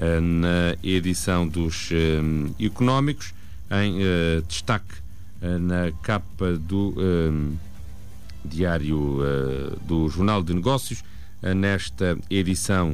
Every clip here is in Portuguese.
na edição dos Económicos, em destaque na capa do diário do Jornal de Negócios, nesta edição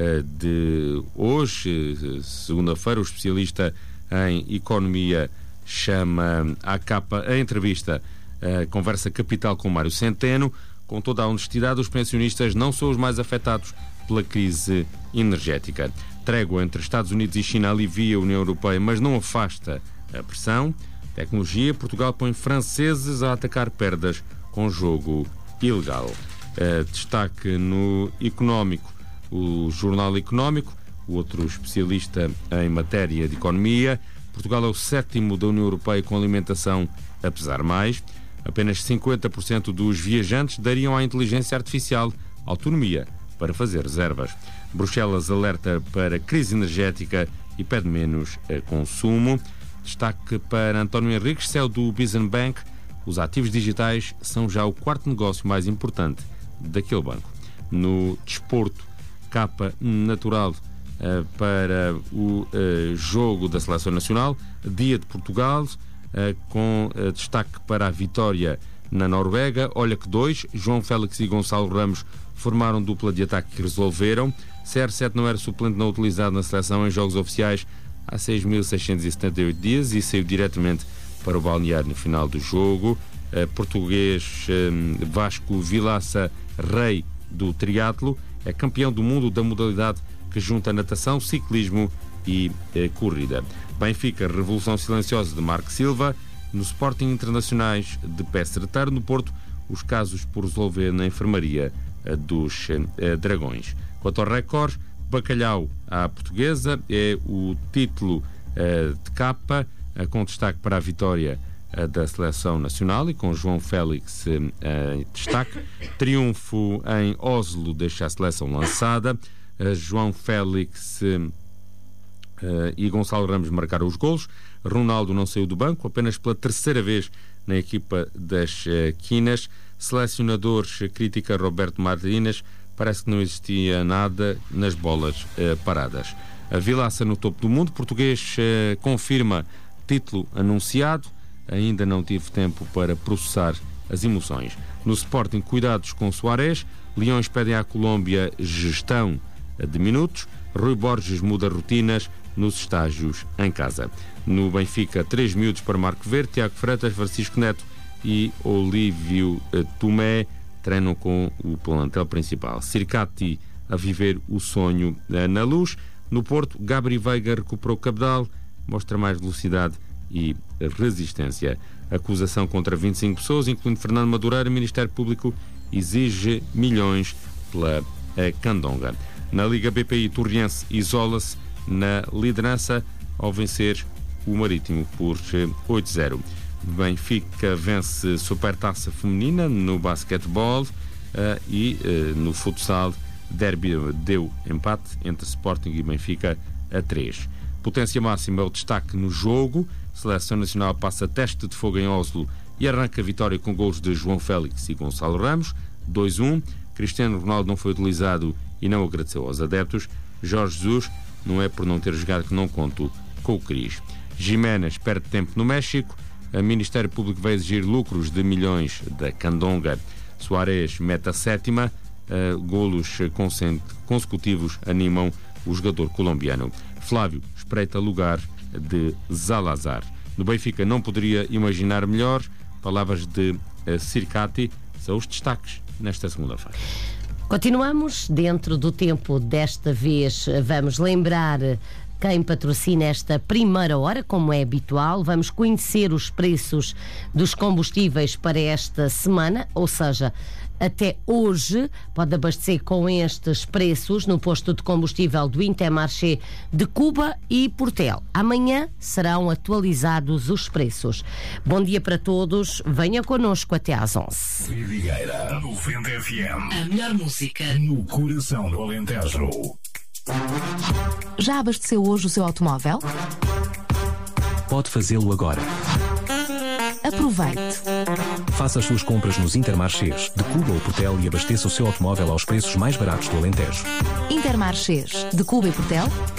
de hoje, segunda-feira. O especialista em economia chama à capa a entrevista Conversa Capital com Mário Centeno. Com toda a honestidade, os pensionistas não são os mais afetados pela crise energética. Trégua entre Estados Unidos e China alivia a União Europeia, mas não afasta a pressão. Tecnologia: Portugal põe franceses a atacar perdas com jogo ilegal. Destaque no Económico, o Jornal Económico, o outro especialista em matéria de economia. Portugal é o 7º da União Europeia com alimentação a pesar mais. Apenas 50% dos viajantes dariam à inteligência artificial autonomia para fazer reservas. Bruxelas alerta para crise energética e pede menos consumo. Destaque para António Henriques, CEO do Business Bank. Os ativos digitais são já o 4º negócio mais importante daquele banco. No desporto, capa natural para o jogo da Seleção Nacional, Dia de Portugal, com destaque para a vitória na Noruega. Olha que dois, João Félix e Gonçalo Ramos formaram dupla de ataque que resolveram. CR7 não era suplente não utilizado na seleção em jogos oficiais há 6.678 dias e saiu diretamente para o balneário no final do jogo. Português Vasco Vilaça, rei do triatlo, é campeão do mundo da modalidade que junta natação, ciclismo e corrida. Benfica, revolução silenciosa de Marco Silva. No Sporting, internacionais de pé certeiro. No Porto, os casos por resolver na enfermaria dos Dragões. Quanto ao Record, Bacalhau à portuguesa é o título de capa, com destaque para a vitória da Seleção Nacional e com João Félix em destaque. Triunfo em Oslo deixa a seleção lançada. João Félix e Gonçalo Ramos marcaram os golos. Ronaldo não saiu do banco, apenas pela 3ª vez na equipa das Quinas. Selecionadores critica Roberto Martínez, parece que não existia nada nas bolas paradas. A Vilaça no topo do mundo, português confirma título anunciado, ainda não tive tempo para processar as emoções. No Sporting, cuidados com Suárez. Leões pedem à Colômbia gestão de minutos. Rui Borges muda rotinas nos estágios em casa. No Benfica, 3 miúdos para Marco Verde. Tiago Freitas, Francisco Neto e Olívio Tomé treinam com o plantel principal. Circati a viver o sonho na Luz. No Porto, Gabri Veiga recuperou o cabedal, mostra mais velocidade e resistência. Acusação contra 25 pessoas, incluindo Fernando Madureira. O Ministério Público exige milhões pela Candonga. Na Liga BPI, Torriense isola-se na liderança ao vencer o Marítimo por 8-0. Benfica vence Supertaça Feminina no basquetebol e no futsal, derby deu empate entre Sporting e Benfica a 3. Potência máxima é o destaque no jogo. Seleção Nacional passa teste de fogo em Oslo e arranca a vitória com golos de João Félix e Gonçalo Ramos, 2-1. Cristiano Ronaldo não foi utilizado e não agradeceu aos adeptos. Jorge Jesus, não é por não ter jogado que não conto com o Cris. Jiménez perde tempo no México. O Ministério Público vai exigir lucros de milhões da Candonga. Suárez mete a 7ª. Golos consecutivos animam o jogador colombiano. Flávio espreita lugar de Zalazar. No Benfica não poderia imaginar melhor. Palavras de Circati são os destaques nesta segunda-feira. Continuamos dentro do tempo. Desta vez vamos lembrar quem patrocina esta primeira hora, como é habitual. Vamos conhecer os preços dos combustíveis para esta semana, ou seja, até hoje pode abastecer com estes preços no posto de combustível do Intermarché de Cuba e Portel. Amanhã serão atualizados os preços. Bom dia para todos, venha connosco até às 11. Figueira 90 FM. A melhor música No coração do Alentejo. Já abasteceu hoje o seu automóvel? Pode fazê-lo agora. Aproveite. Faça as suas compras nos Intermarchés de Cuba ou Portel e abasteça o seu automóvel aos preços mais baratos do Alentejo. Intermarchés de Cuba e Portel.